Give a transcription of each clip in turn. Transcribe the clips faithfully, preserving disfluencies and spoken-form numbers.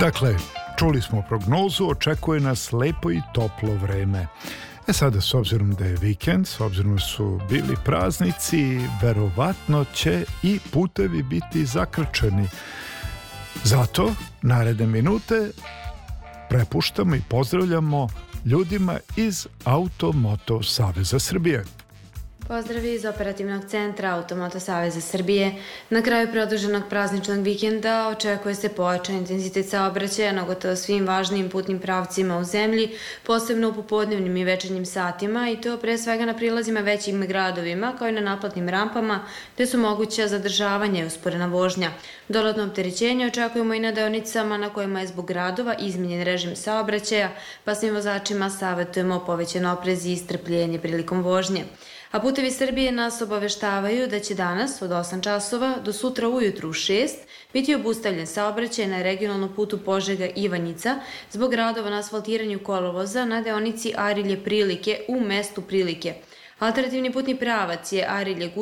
Dakle, čuli smo prognozu, očekuje nas lepo i toplo vreme. E sada, s obzirom da je vikend, s obzirom da su bili praznici, verovatno će i putevi biti zakrčeni. Zato, naredne minute, prepuštamo i pozdravljamo ljudima iz Automoto Saveza Srbije. Pozdravi iz operativnog centra Automoto Saveza Srbije. Na kraju produženog prazničnog vikenda očekuje se pojačan intenzitet saobraćaja na gotovo svim važnim putnim pravcima u zemlji, posebno u popodnevnim i večernjim satima, i to pre svega na prilazima većim gradovima, kao i na naplatnim rampama, gde su moguća zadržavanja i usporena vožnja. Dodatno opterećenje očekujemo i na deonicama na kojima je zbog gradova izmenjen režim saobraćaja, pa svim vozačima savjetujemo povećan oprez i strpljenje prilikom vožnje. A Putevi Srbije nas obaveštavaju da će danas od osam časova do sutra ujutru u šest biti obustavljen saobraćaj na regionalnom putu Požega-Ivanjica zbog radova na asfaltiranju kolovoza na deonici Arilje-Prilike u mestu Prilike. Alternativni putni pravac je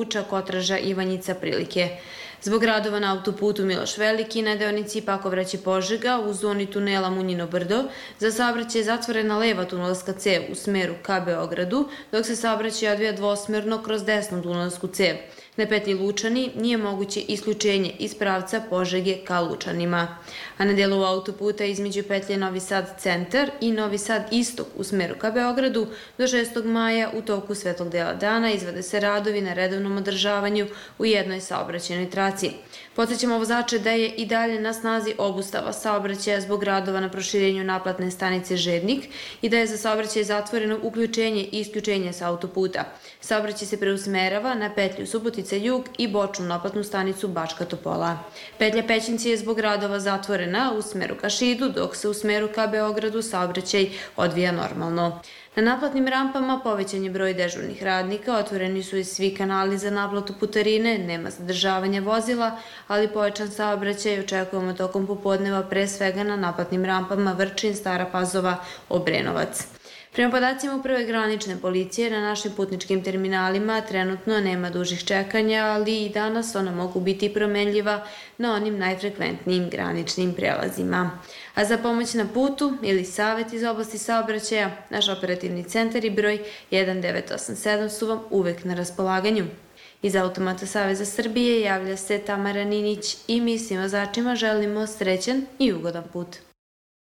Arilje-Guča-Kotraža-Ivanjica-Prilike. Zbog radova na autoputu Miloš Veliki na deonici Pakovraće-Požega u zoni tunela Munjino Brdo za saobraćaj je zatvorena leva tunelska cev u smeru ka Beogradu, dok se saobraćaj odvija dvosmerno kroz desnu tunelsku cev. Na petlji Lučani nije moguće isključenje iz pravca Požege ka Lučanima. A na delu autoputa između petlje Novi Sad centar i Novi Sad istok u smeru ka Beogradu do šestog maja u toku svetlog dela dana izvode se radovi na redovnom održavanju u jednoj saobraćajnoj traci. Podsećamo vozače da je i dalje na snazi obustava saobraćaja zbog radova na proširenju naplatne stanice Žednik i da je za saobraćaj zatvoreno uključenje i isključenje sa autoputa. Saobraćaj se preusmerava na petlju Subotica Jug i bočnu naplatnu stanicu Bačka Topola. Petlja Pećinci je zbog radova zatvorena u smeru ka Šidu, dok se u smeru ka Beogradu saobraćaj odvija normalno. Na naplatnim rampama povećan je broj dežurnih radnika, otvoreni su i svi kanali za naplatu putarine, nema zadržavanja vozila, ali povećan saobraćaj očekujemo tokom popodneva pre svega na naplatnim rampama Vrčin, Stara Pazova, Obrenovac. Prema podacima Uprave granične policije, na našim putničkim terminalima trenutno nema dužih čekanja, ali i danas ona mogu biti promenljiva na onim najfrekventnijim graničnim prelazima. A za pomoć na putu ili savjet iz oblasti saobraćaja, naš operativni centar i broj jedan devet osam sedam su vam uvek na raspolaganju. Iz Automoto Saveza Srbije javlja se Tamara Ninić i mi svim vozačima želimo srećan i ugodan put.